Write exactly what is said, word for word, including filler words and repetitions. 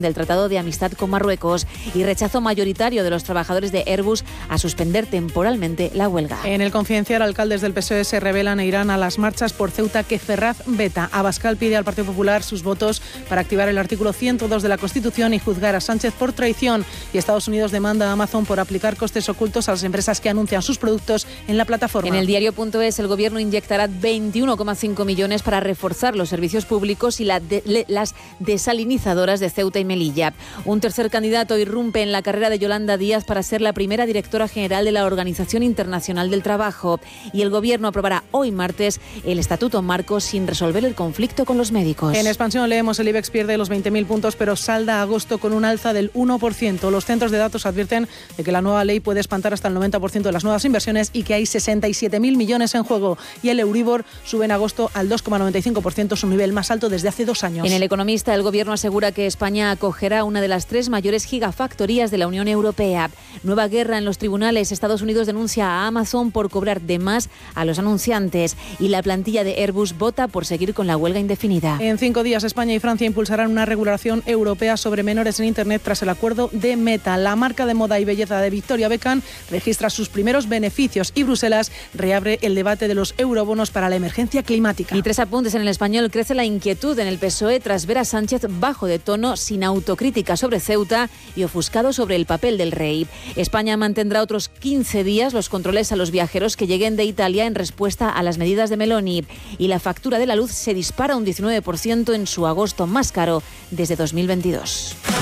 del Tratado de Amistad con Marruecos y rechazo mayoritario de los trabajadores de Airbus a suspender temporalmente la huelga. En el Confidencial, alcaldes del P S O E se rebelan e irán a las marchas por Ceuta que Ferraz veta. Abascal pide al Partido Popular sus votos para activar el artículo ciento dos de la Constitución y juzgar a Sánchez por traición. Y Estados Unidos demanda a Amazon por aplicar costes ocultos a las empresas que anuncian sus productos en la plataforma. En el diario punto es, el Gobierno inyectará veintiuno coma cinco millones para reforzar los servicios públicos y la de, le, las desalinizadoras de Ceuta y Melilla. Un tercer candidato irrumpe en la carrera de Yolanda Díaz para ser la primera directora general de la Organización Internacional del Trabajo. Y el Gobierno aprobará hoy martes el Estatuto Marco sin resolver el conflicto con los médicos. En Expansión leemos: el IBEX pierde los veinte mil puntos, pero salda agosto con un alza del uno por ciento. Los centros de datos advierten de que la nueva ley puede espantar hasta el noventa por ciento de las nuevas inversiones y que hay sesenta y siete mil millones en juego. Y el Euribor sube en agosto al dos coma noventa y cinco por ciento, su nivel más alto desde hace dos años. En El Economista, el Gobierno asegura que España acogerá una de las tres mayores gigafactorías de la Unión Europea. Nueva guerra en los tribunales. Estados Unidos denuncia a Amazon por cobrar de más a los anunciantes. Y la plantilla de Airbus vota por seguir con la huelga indefinida. En cinco días, España y Francia impulsarán una regulación europea sobre menores en Internet tras el acuerdo de Meta. La marca de moda y belleza de Victoria Beckham registra sus primeros beneficios y Bruselas reabre el debate de los eurobonos para la emergencia climática. Y tres apuntes en El Español. Crece la inquietud en el P S O E tras ver a Sánchez bajo de tono, sin autocrítica sobre Ceuta y ofuscado sobre el papel del rey. España mantendrá otros quince días los controles a los viajeros que lleguen de Italia en respuesta a las medidas de Meloni. Y la factura de la luz se dispara un diecinueve por ciento en su agosto más caro desde dos mil veintidós.